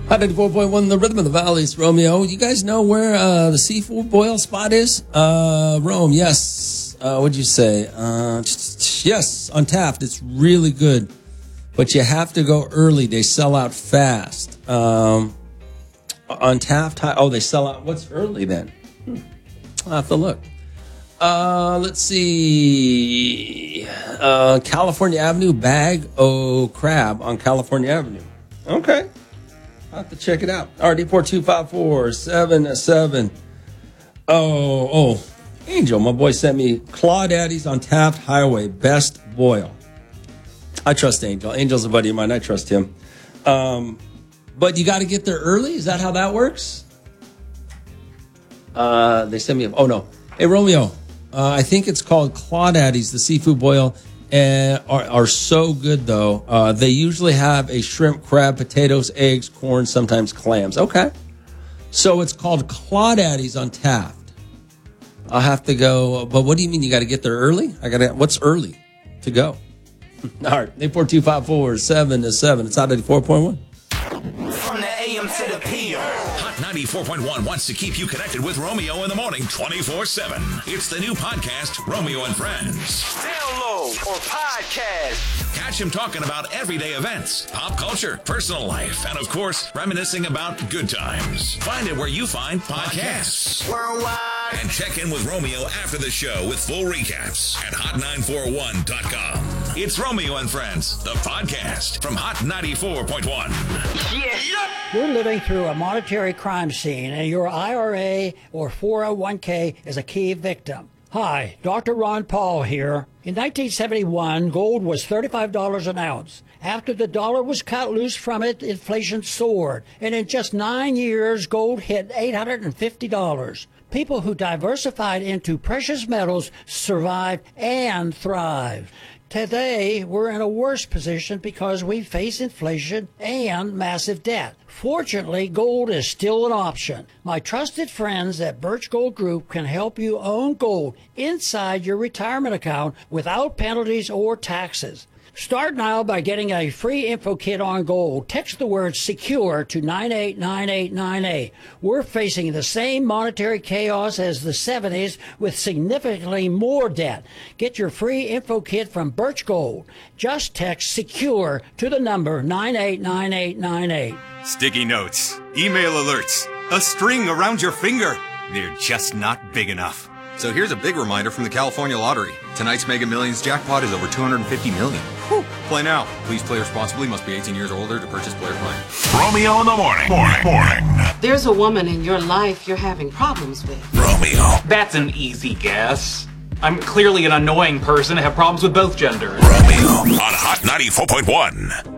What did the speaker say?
Hot 94.1, the Rhythm of the Valleys, Romeo. You guys know where the seafood boil spot is? Rome, yes. What'd you say? Yes, on Taft. It's really good. But you have to go early. They sell out fast. On Taft, they sell out. What's early then? I'll have to look. Let's see. California Avenue, Bag O' Crab on California Avenue. Okay. I'll have to check it out. RD425477. Oh, Angel, my boy sent me Claudaddy's on Taft Highway, best boil. I trust Angel. Angel's a buddy of mine. I trust him. But you got to get there early? Is that how that works? They sent me oh no. Hey, Romeo, I think it's called Claudaddy's, the seafood boil. Are so good, though. They usually have a shrimp, crab, potatoes, eggs, corn, sometimes clams. Okay. So it's called Claudaddy's on Taft. I'll have to go. But what do you mean you got to get there early? What's early to go? All right. 84254-7-7. It's Hot 94.1. From the AM to the PM. Hot 94.1 wants to keep you connected with Romeo in the morning 24/7. It's the new podcast, Romeo and Friends. Download or podcast. Catch him talking about everyday events, pop culture, personal life, and of course, reminiscing about good times. Find it where you find podcasts. Worldwide. And check in with Romeo after the show with full recaps at hot941.com. It's Romeo and Friends, the podcast from Hot 94.1. Yeah. We're living through a monetary crime scene, and your IRA or 401k is a key victim. Hi, Dr. Ron Paul here. In 1971, gold was $35 an ounce. After the dollar was cut loose from it, inflation soared. And in just 9 years, gold hit $850. People who diversified into precious metals survived and thrived. Today, we're in a worse position because we face inflation and massive debt. Fortunately, gold is still an option. My trusted friends at Birch Gold Group can help you own gold inside your retirement account without penalties or taxes. Start now by getting a free info kit on gold. Text the word SECURE to 989898. We're facing the same monetary chaos as the 70s with significantly more debt. Get your free info kit from Birch Gold. Just text SECURE to the number 989898. Sticky notes, email alerts, a string around your finger. They're just not big enough. So here's a big reminder from the California Lottery. Tonight's Mega Millions jackpot is over $250 million. Whew. Play now. Please play responsibly. Must be 18 years or older to purchase player play. Romeo in the morning. There's a woman in your life you're having problems with. Romeo. That's an easy guess. I'm clearly an annoying person. I have problems with both genders. Romeo on Hot 94.1.